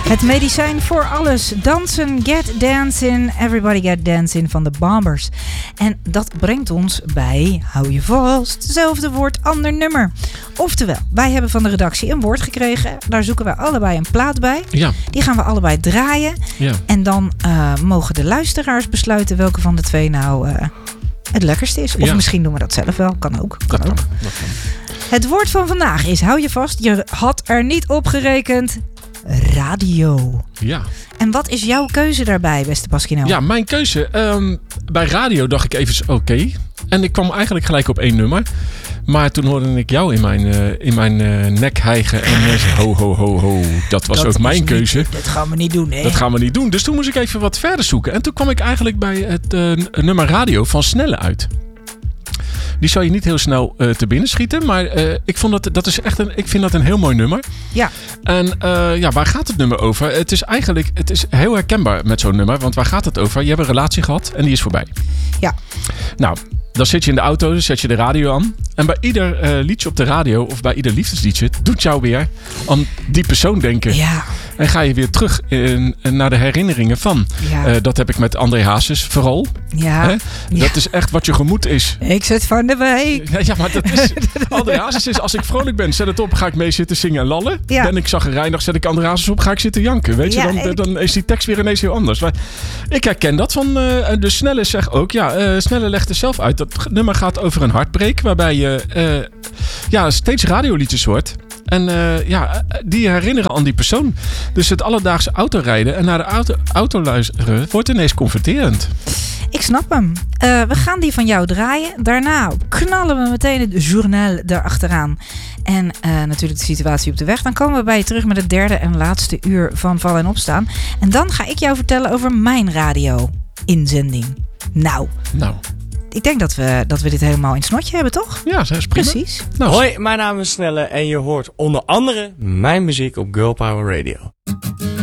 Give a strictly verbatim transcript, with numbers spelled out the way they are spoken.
Het medicijn voor alles. Dansen, get dancing, everybody get dancing van de Bombers. En dat brengt ons bij, hou je vast, hetzelfde woord, ander nummer. Oftewel, wij hebben van de redactie een woord gekregen. Daar zoeken we allebei een plaat bij. Ja. Die gaan we allebei draaien. Ja. En dan uh, mogen de luisteraars besluiten welke van de twee nou uh, het lekkerste is. Of ja. misschien doen we dat zelf wel. Kan ook. Kan dat ook. Kan, dat kan. Het woord van vandaag is, hou je vast, je had er niet op gerekend, radio. Ja. En wat is jouw keuze daarbij, beste Pasquino? Ja, mijn keuze. Um, bij radio dacht ik even oké. Okay. En ik kwam eigenlijk gelijk op één nummer. Maar toen hoorde ik jou in mijn, uh, in mijn uh, nek hijgen. En uh, ho, ho, ho, ho. Dat was dat ook mijn keuze. Niet, dat gaan we niet doen, hè? Dat gaan we niet doen. Dus toen moest ik even wat verder zoeken. En toen kwam ik eigenlijk bij het uh, nummer radio van Snelle uit. Die zou je niet heel snel uh, te binnen schieten. Maar uh, ik, vond dat, dat is echt een, ik vind dat een heel mooi nummer. Ja. En uh, ja, waar gaat het nummer over? Het is eigenlijk het is heel herkenbaar met zo'n nummer. Want waar gaat het over? Je hebt een relatie gehad en die is voorbij. Ja. Nou, dan zit je in de auto, dan zet je de radio aan. En bij ieder uh, liedje op de radio of bij ieder liefdesliedje doet jou weer aan die persoon denken. Ja. En ga je weer terug in, naar de herinneringen van. Ja. Uh, dat heb ik met André Hazes vooral. Ja. Hè? Ja. Dat is echt wat je gemoed is. Ik zit van de week. Ja, ja maar dat is... André Hazes is, als ik vrolijk ben, zet het op, ga ik mee zitten zingen en lallen. Ja. Ben ik zaggerijnig, zet ik André Hazes op, ga ik zitten janken. Weet je, Ja, dan, ik... dan is die tekst weer ineens heel anders. Maar ik herken dat van... Uh, de Snelle zegt ook, ja, uh, Snelle legt er zelf uit. Dat nummer gaat over een hartbreak, waarbij je uh, ja, steeds radioliedjes hoort. En uh, ja, die herinneren aan die persoon. Dus het alledaagse autorijden en naar de auto, auto luisteren wordt ineens confronterend. Ik snap hem. Uh, we gaan die van jou draaien. Daarna knallen we meteen het journaal erachteraan. En uh, natuurlijk de situatie op de weg. Dan komen we bij je terug met het derde en laatste uur van Vallen en Opstaan. En dan ga ik jou vertellen over mijn radio-inzending. Nou... Nou... Ik denk dat we, dat we dit helemaal in het snotje hebben, toch? Ja, dat is prima. Precies. Nou. Hoi, mijn naam is Snelle en je hoort onder andere mijn muziek op Girl Power Radio.